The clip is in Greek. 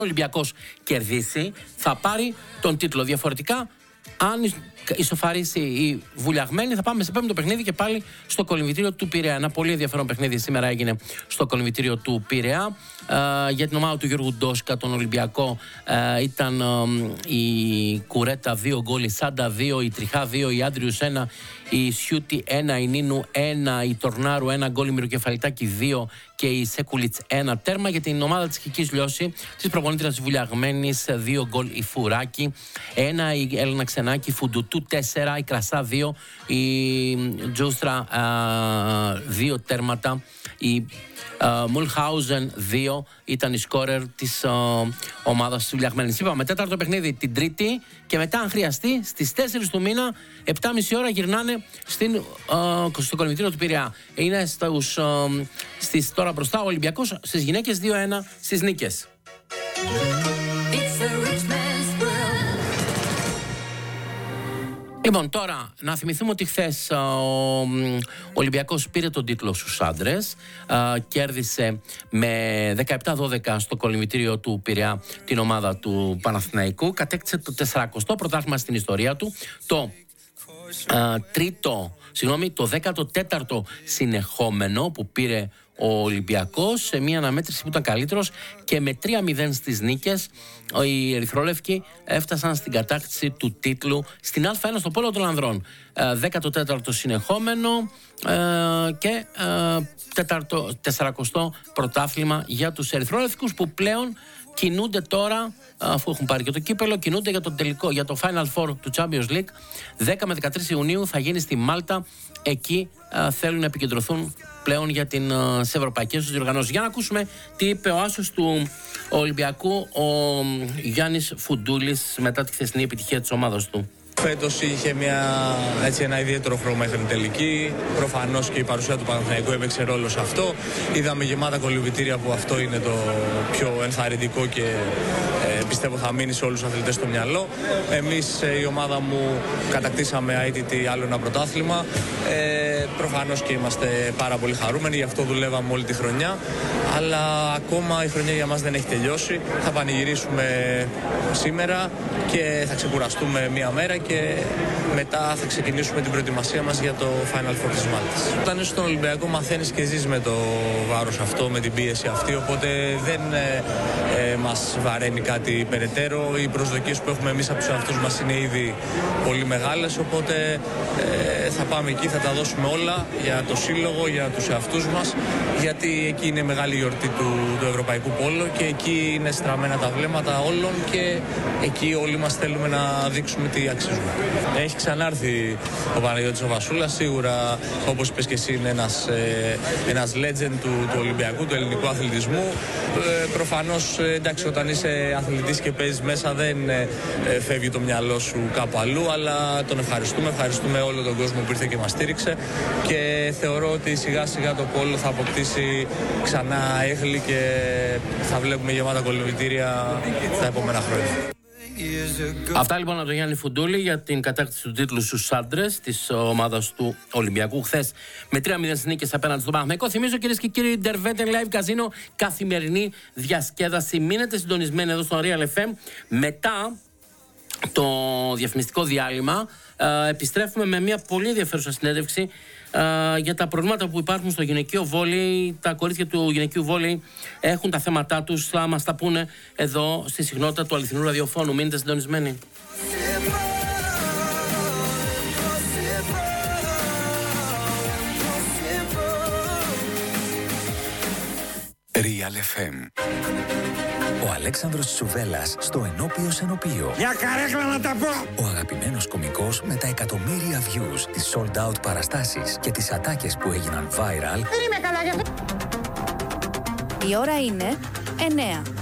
Ολυμπιακός κερδίσει, θα πάρει τον τίτλο. Διαφορετικά, αν ισοφαρίσει η βουλιαγμένη, θα πάμε σε πέμπτο παιχνίδι και πάλι στο κολυμβητήριο του Πειραιά. Ένα πολύ ενδιαφέρον παιχνίδι σήμερα έγινε στο κολυμβητήριο του Πειραιά. Για την ομάδα του Γιώργου Ντόσκα, τον Ολυμπιακό, ήταν η Κουρέτα 2 γκολ, η Σάντα 2, η Τριχά 2, η Άντριους 1, η Σιούτη 1, η Νίνου 1, η Τορνάρου 1 γκολ, η Μυροκεφαλιτάκη 2 και η Σέκουλιτς 1. Τέρμα για την ομάδα της Κικής Λιώση, της προπονήτριας της Βουλιαγμένης, 2 γκολ η Φουράκη, 1 η Έλενα Ξενάκη, η Φουντουτού 4, η Κρασά 2, η Τζούστρα 2 τέρματα, η Μουλχάουζεν 2 ήταν η σκόρερ της ομάδας της Βουλιαγμένης. Είπαμε τέταρτο παιχνίδι την Τρίτη και μετά, αν χρειαστεί, στις 4 του μήνα 7.30 ώρα γυρνάνε στο κολυμβητήριο του Πειραιά. Είναι στις τώρα μπροστά ο Ολυμπιακός στις γυναίκες 2-1 στις νίκες. Λοιπόν, τώρα να θυμηθούμε ότι χθες ο Ολυμπιακός πήρε τον τίτλο στους άντρες, κέρδισε με 17-12 στο κολυμβητήριο του Πειραιά την ομάδα του Παναθηναϊκού, κατέκτησε το 40ο πρωτάθλημα στην ιστορία του, το 14ο συνεχόμενο που πήρε ο Ολυμπιακός, σε μια αναμέτρηση που ήταν καλύτερος, και με 3-0 στις νίκες οι ερυθρόλευκοι έφτασαν στην κατάκτηση του τίτλου στην Α1 στο πόλο των ανδρών. 14ο συνεχόμενο και 40ο πρωτάθλημα για τους ερυθρόλευκους, που πλέον κινούνται τώρα, αφού έχουν πάρει και το κύπελο, κινούνται για το τελικό, για το Final Four του Champions League. 10 με 13 Ιουνίου θα γίνει στη Μάλτα. Εκεί θέλουν να επικεντρωθούν πλέον για τις ευρωπαϊκές τους διοργανώσεις. Για να ακούσουμε τι είπε ο άσος του Ολυμπιακού, ο Γιάννης Φουντούλης, μετά τη χθεσινή επιτυχία της ομάδας του. Φέτος είχε ένα ιδιαίτερο χρόνο μέχρι την τελική. Προφανώς και η παρουσία του Παναθηναϊκού έπαιξε ρόλο σε αυτό. Είδαμε γεμάτα κολυμβητήρια, που αυτό είναι το πιο ενθαρρυντικό και πιστεύω θα μείνει σε όλους τους αθλητές στο μυαλό. Εμείς, η ομάδα μου, κατακτήσαμε αίτητη άλλο ένα πρωτάθλημα. Προφανώς και είμαστε πάρα πολύ χαρούμενοι, γι' αυτό δουλεύαμε όλη τη χρονιά. Αλλά ακόμα η χρονιά για μας δεν έχει τελειώσει. Θα πανηγυρίσουμε σήμερα και θα ξεκουραστούμε μία μέρα και μετά θα ξεκινήσουμε την προετοιμασία μας για το Final Four της Μάλτας. Όταν είσαι στον Ολυμπιακό μαθαίνεις και ζεις με το βάρος αυτό, με την πίεση αυτή, οπότε δεν μας βαραίνει κάτι περαιτέρω. Οι προσδοκίες που έχουμε εμείς από τους εαυτούς μας είναι ήδη πολύ μεγάλες, οπότε θα πάμε εκεί, θα τα δώσουμε όλα για το σύλλογο, για τους εαυτούς μας, γιατί εκεί είναι μεγάλη γιορτή του Ευρωπαϊκού Πόλο και εκεί είναι στραμμένα τα βλέμματα όλων και εκεί όλοι μας θέλουμε να δείξουμε τι αξίζουμε. Έχει ξανάρθει ο Παναγιώτης ο Βασούλας, σίγουρα, όπως είπες και εσύ, είναι ένας legend του Ολυμπιακού, του ελληνικού αθλητισμού. Προφανώς, εντάξει, όταν είσαι αθλητής και παίζεις μέσα δεν φεύγει το μυαλό σου κάπου αλλού, αλλά τον ευχαριστούμε όλο τον κόσμο που ήρθε και μας στήριξε και θεωρώ ότι σιγά σιγά το πόλο θα αποκτήσει ξανά έγχλη και θα βλέπουμε γεμάτα κολυμβητήρια τα επόμενα χρόνια. Αυτά λοιπόν από τον Γιάννη Φουντούλη για την κατάκτηση του τίτλου στους άντρες της ομάδας του Ολυμπιακού χθες με 3-0 νίκες απέναντι στον Παναθηναϊκό. Θυμίζω, κυρίες και κύριοι, Derveten Live Casino, καθημερινή διασκέδαση. Μείνετε συντονισμένοι εδώ στο Real FM. Μετά το διαφημιστικό διάλειμμα επιστρέφουμε με μια πολύ ενδιαφέρουσα συνέντευξη για τα προβλήματα που υπάρχουν στο γυναικείο βόλεϊ. Τα κορίτσια του γυναικείου βόλεϊ έχουν τα θέματά τους. Θα μας τα πούνε εδώ στη συχνότητα του αληθινού ραδιοφώνου. Μείνετε συντονισμένοι. Real FM. Ο Αλέξανδρος Τσουβέλλας στο Ενώπιο Σενοπείο. Για καρέκλα να τα πω! Ο αγαπημένος κωμικός με τα εκατομμύρια views, τις sold out παραστάσεις και τις ατάκες που έγιναν viral. Δεν είμαι καλά για αυτό. Η ώρα είναι 9.